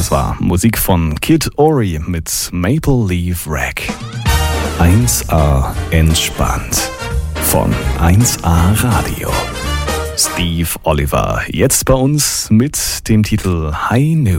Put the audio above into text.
Das war Musik von Kid Ory mit Maple Leaf Rack. 1A entspannt von 1A Radio. Steve Oliver, jetzt bei uns mit dem Titel High Noon.